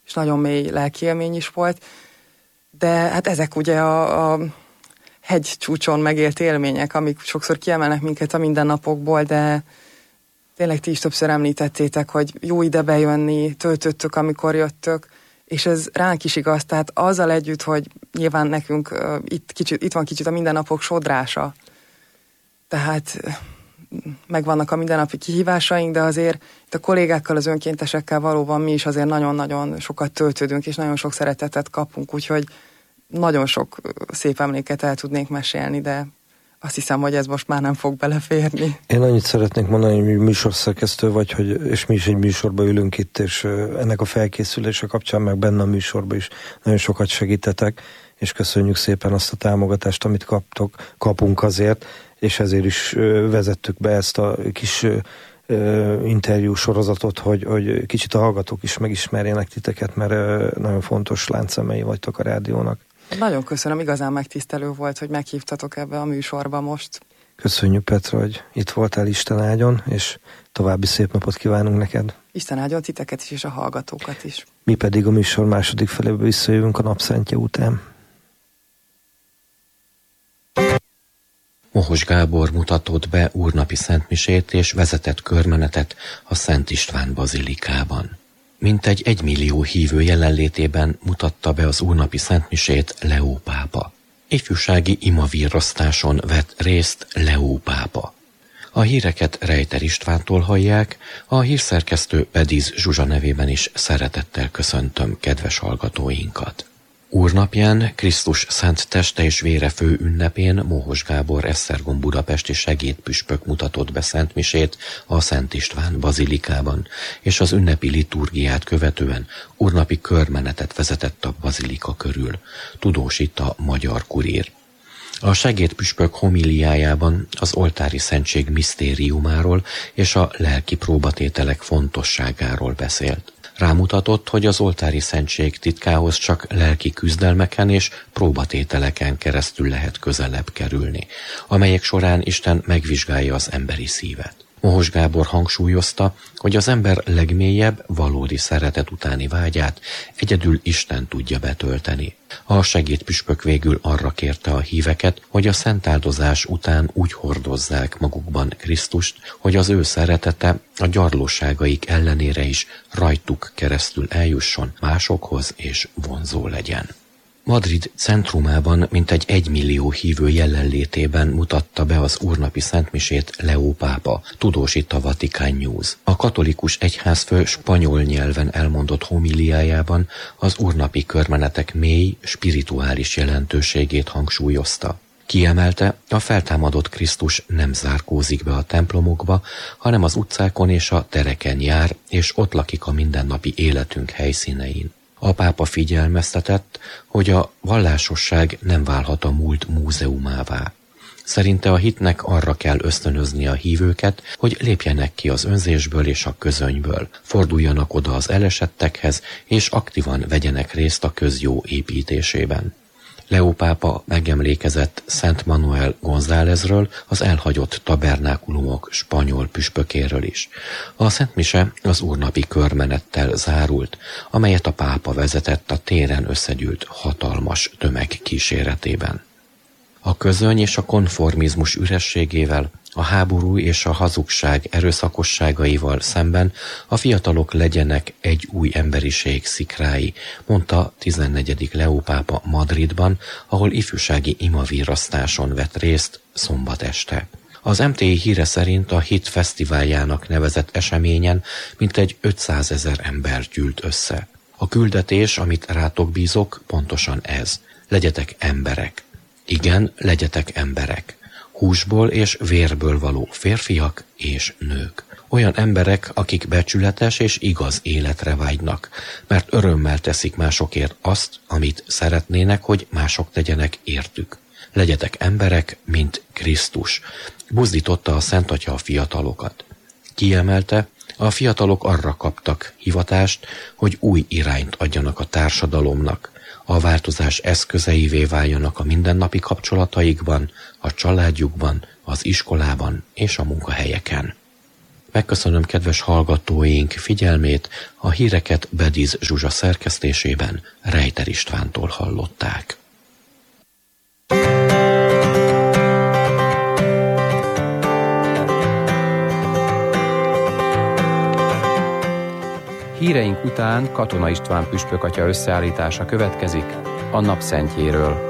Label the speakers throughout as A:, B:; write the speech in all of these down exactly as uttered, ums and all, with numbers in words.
A: és nagyon mély lelkiélmény is volt, de hát ezek ugye a, a hegy csúcson megélt élmények, amik sokszor kiemelnek minket a mindennapokból, de tényleg ti is többször említettétek, hogy jó ide bejönni, töltöttök, amikor jöttök, és ez ránk is igaz, tehát azzal együtt, hogy nyilván nekünk uh, itt, kicsit, itt van kicsit a mindennapok sodrása, tehát megvannak a mindennapi kihívásaink, de azért itt a kollégákkal, az önkéntesekkel valóban mi is azért nagyon-nagyon sokat töltődünk, és nagyon sok szeretetet kapunk, úgyhogy nagyon sok szép emléket el tudnék mesélni, de azt hiszem, hogy ez most már nem fog beleférni.
B: Én annyit szeretnék mondani, hogy műsorszerkesztő vagy, hogy, és mi is egy műsorba ülünk itt, és ennek a felkészülése kapcsán meg benne a műsorban is nagyon sokat segítetek, és köszönjük szépen azt a támogatást, amit kaptok, kapunk azért, és ezért is vezettük be ezt a kis interjú sorozatot, hogy, hogy kicsit a hallgatók is megismerjenek titeket, mert nagyon fontos láncszemei vagytok a rádiónak.
A: Nagyon köszönöm, igazán megtisztelő volt, hogy meghívtatok ebbe a műsorba most.
B: Köszönjük, Petra, hogy itt voltál, Isten áldjon, és további szép napot kívánunk neked.
A: Isten áldjon titeket is, és a hallgatókat is.
B: Mi pedig a műsor második felébe visszajövünk a napszántja után.
C: Mohos Gábor mutatott be úrnapi szentmisét és vezetett körmenetet a Szent István bazilikában. Mintegy egymillió hívő jelenlétében mutatta be az úrnapi szentmisét Leó pápa. Ifjúsági imavírasztáson vett részt Leó pápa. A híreket Rejter Istvántól hallják, a hírszerkesztő Pediz Zsuzsa nevében is szeretettel köszöntöm kedves hallgatóinkat. Úrnapján, Krisztus szent teste és vére fő ünnepén Mohos Gábor Esztergom budapesti segédpüspök mutatott be szentmisét a Szent István bazilikában, és az ünnepi liturgiát követően úrnapi körmenetet vezetett a bazilika körül, tudósít a Magyar Kurír. A segédpüspök homiliájában az oltári szentség misztériumáról és a lelki próbatételek fontosságáról beszélt. Rámutatott, hogy az oltári szentség titkához csak lelki küzdelmeken és próbatételeken keresztül lehet közelebb kerülni, amelyek során Isten megvizsgálja az emberi szívet. Mohos Gábor hangsúlyozta, hogy az ember legmélyebb, valódi szeretet utáni vágyát egyedül Isten tudja betölteni. A segédpüspök végül arra kérte a híveket, hogy a szentáldozás után úgy hordozzák magukban Krisztust, hogy az ő szeretete a gyarlóságaik ellenére is rajtuk keresztül eljusson másokhoz és vonzó legyen. Madrid centrumában mintegy egymillió hívő jelenlétében mutatta be az úrnapi szentmisét Leó pápa, tudósít a Vatican News. A katolikus egyházfő spanyol nyelven elmondott homiliájában az úrnapi körmenetek mély, spirituális jelentőségét hangsúlyozta. Kiemelte, a feltámadott Krisztus nem zárkózik be a templomokba, hanem az utcákon és a tereken jár, és ott lakik a mindennapi életünk helyszínein. A pápa figyelmeztetett, hogy a vallásosság nem válhat a múlt múzeumává. Szerinte a hitnek arra kell ösztönözni a hívőket, hogy lépjenek ki az önzésből és a közönyből, forduljanak oda az elesettekhez, és aktívan vegyenek részt a közjó építésében. Leó pápa megemlékezett Szent Manuel Gonzálezről, az elhagyott tabernákulumok spanyol püspökéről is. A szentmise az úrnapi körmenettel zárult, amelyet a pápa vezetett a téren összegyűlt hatalmas tömeg kíséretében. A közöny és a konformizmus ürességével, a háború és a hazugság erőszakosságaival szemben a fiatalok legyenek egy új emberiség szikrái, mondta tizennegyedik Leó pápa Madridban, ahol ifjúsági imavírasztáson vett részt szombat este. Az em té i híre szerint a Hit Fesztiváljának nevezett eseményen mintegy ötszázezer ember gyűlt össze. A küldetés, amit rátok bízok, pontosan ez. Legyetek emberek. Igen, legyetek emberek. Húsból és vérből való férfiak és nők. Olyan emberek, akik becsületes és igaz életre vágynak, mert örömmel teszik másokért azt, amit szeretnének, hogy mások tegyenek értük. Legyetek emberek, mint Krisztus. Buzdította a Szent Atya a fiatalokat. Kiemelte, a fiatalok arra kaptak hivatást, hogy új irányt adjanak a társadalomnak, a változás eszközeivé váljanak a mindennapi kapcsolataikban, a családjukban, az iskolában és a munkahelyeken. Megköszönöm kedves hallgatóink figyelmét, a híreket Bediz Zsuzsa szerkesztésében Rejter Istvántól hallották.
D: Híreink után Katona István püspökatya összeállítása következik a napszentjéről.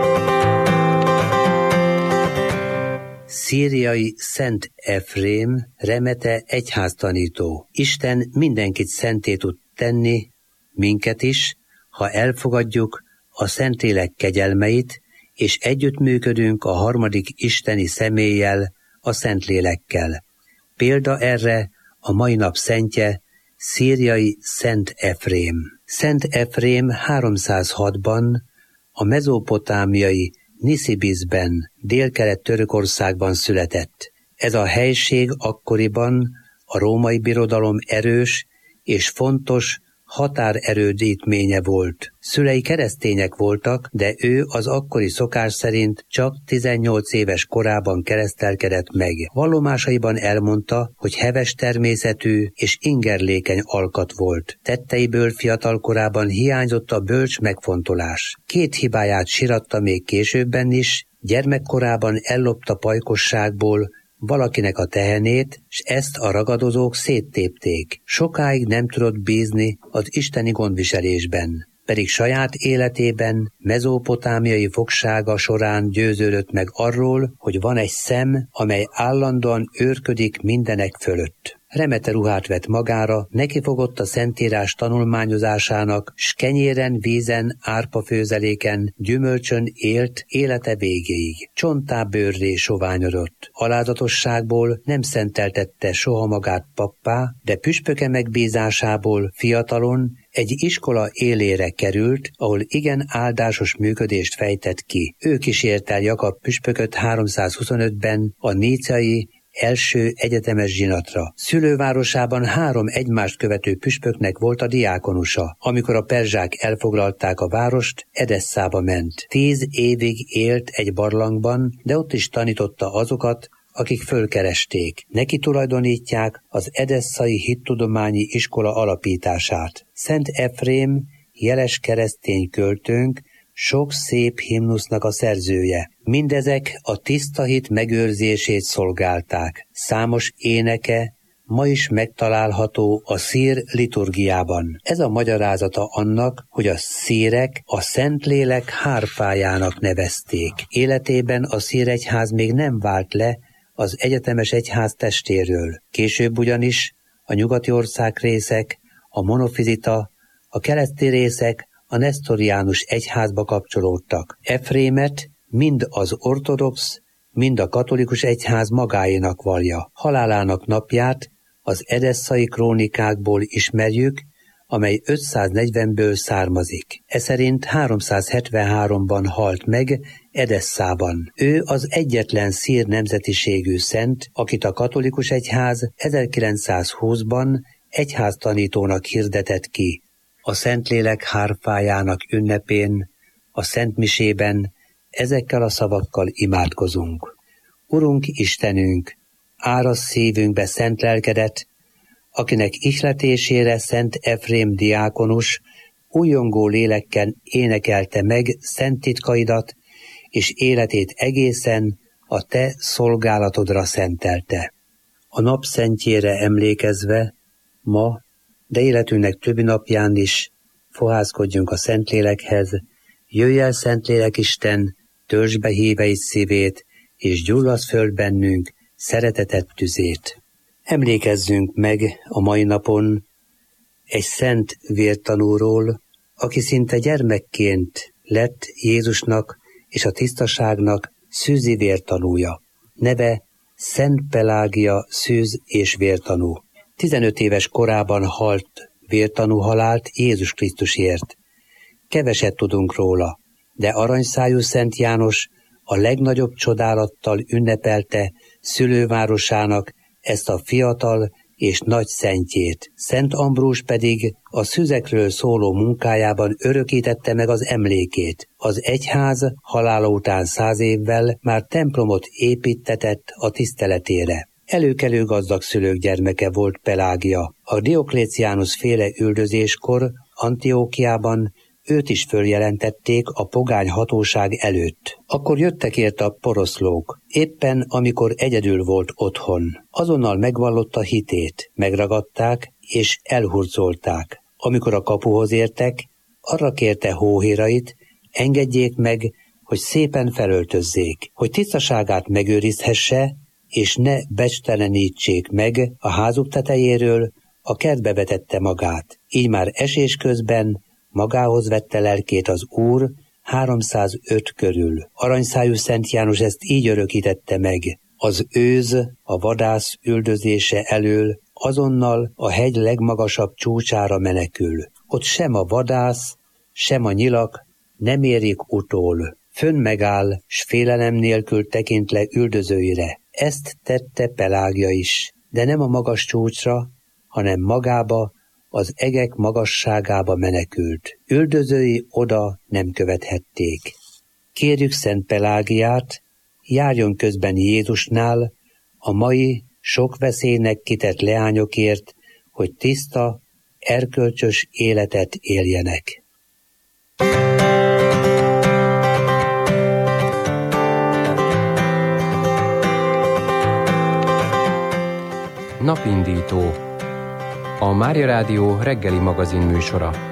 E: Szíriai Szent Efrém, remete egyháztanító. Isten mindenkit szenté tud tenni, minket is, ha elfogadjuk a Szentlélek kegyelmeit, és együttműködünk a harmadik isteni személlyel, a Szentlélekkel. Példa erre a mai nap szentje, szíriai Szent Efrém. Szent Efrém háromszázhatban a mezopotámiai Niszibizben, délkelet-Törökországban született. Ez a helység akkoriban a római birodalom erős és fontos határerődítménye volt. Szülei keresztények voltak, de ő az akkori szokás szerint csak tizennyolc éves korában keresztelkedett meg. Vallomásaiban elmondta, hogy heves természetű és ingerlékeny alkat volt. Tetteiből fiatal korában hiányzott a bölcs megfontolás. Két hibáját siratta még későbben is, gyermekkorában ellopta pajkosságból valakinek a tehenét, s ezt a ragadozók széttépték. Sokáig nem tudott bízni az isteni gondviselésben, pedig saját életében mezopotámiai fogsága során győződött meg arról, hogy van egy szem, amely állandóan őrködik mindenek fölött. Remete ruhát vett magára, nekifogott a Szentírás tanulmányozásának, s kenyéren, vízen, árpafőzeléken, gyümölcsön élt élete végéig. Csontá bőrré soványodott. Alázatosságból nem szenteltette soha magát pappá, de püspöke megbízásából fiatalon egy iskola élére került, ahol igen áldásos működést fejtett ki. Ő kísért el Jakab püspököt háromszázhuszonötben a níceai első egyetemes zsinatra. Szülővárosában három egymást követő püspöknek volt a diákonusa. Amikor a perzsák elfoglalták a várost, Edesszába ment. Tíz évig élt egy barlangban, de ott is tanította azokat, akik fölkeresték. Neki tulajdonítják az edesszai hittudományi iskola alapítását. Szent Efrém, jeles keresztény költőnk, sok szép himnusznak a szerzője. Mindezek a tiszta hit megőrzését szolgálták. Számos éneke ma is megtalálható a szír liturgiában. Ez a magyarázata annak, hogy a szírek a Szentlélek hárfájának nevezték. Életében a szíregyház még nem vált le az egyetemes egyház testéről. Később ugyanis a nyugati országrészek, a monofizita, a keleti részek a nesztoriánus egyházba kapcsolódtak. Efrémet mind az ortodox, mind a katolikus egyház magáénak vallja. Halálának napját az edesszai krónikákból ismerjük, amely ötszáznegyvenből származik. E szerint háromszázhetvenháromban halt meg Edesszában. Ő az egyetlen szír nemzetiségű szent, akit a katolikus egyház ezerkilencszázhúszban egyháztanítónak hirdetett ki. A Szentlélek hárfájának ünnepén, a szentmisében ezekkel a szavakkal imádkozunk. Urunk Istenünk, árasz szívünkbe szent lelkedet, akinek ihletésére Szent Efrém diákonus újongó lélekkel énekelte meg szent titkaidat, és életét egészen a te szolgálatodra szentelte. A napszentjére emlékezve ma, de életünknek többi napján is fohászkodjunk a Szentlélekhez, jöjj el Szentlélek Isten, töltsd be híveid szívét, és gyullasz föl bennünk szeretetet tüzét. Emlékezzünk meg a mai napon egy szent vértanúról, aki szinte gyermekként lett Jézusnak és a tisztaságnak szűzi vértanúja. Neve Szent Pelágia szűz és vértanú. tizenöt éves korában halt vértanú halált Jézus Krisztusért. Keveset tudunk róla, de aranyszájú Szent János a legnagyobb csodálattal ünnepelte szülővárosának ezt a fiatal és nagy szentjét. Szent Ambrus pedig a szüzekről szóló munkájában örökítette meg az emlékét. Az egyház halála után száz évvel már templomot építtetett a tiszteletére. Előkelő gazdag szülők gyermeke volt Pelágia. A Diokléciánus féle üldözéskor Antiókiában őt is följelentették a pogány hatóság előtt. Akkor jöttek érte a poroszlók, éppen amikor egyedül volt otthon. Azonnal megvallotta hitét, megragadták és elhurcolták. Amikor a kapuhoz értek, arra kérte hóhérait, engedjék meg, hogy szépen felöltözzék, hogy tisztaságát megőrizhesse, és ne becstelenítsék meg a házuk tetejéről, a kertbe vetette magát. Így már esés közben magához vette lelkét az Úr háromszázöt körül. Aranyszájú Szent János ezt így örökítette meg. Az őz, a vadász üldözése elől azonnal a hegy legmagasabb csúcsára menekül. Ott sem a vadász, sem a nyilak nem érik utól. Fönn megáll, s félelem nélkül tekint le üldözőire. Ezt tette Pelágia is, de nem a magas csúcsra, hanem magába, az egek magasságába menekült. Üldözői oda nem követhették. Kérjük Szent Pelágiát, járjon közben Jézusnál, a mai sok veszélynek kitett leányokért, hogy tiszta, erkölcsös életet éljenek.
D: Napindító. A Mária Rádió reggeli magazin műsora.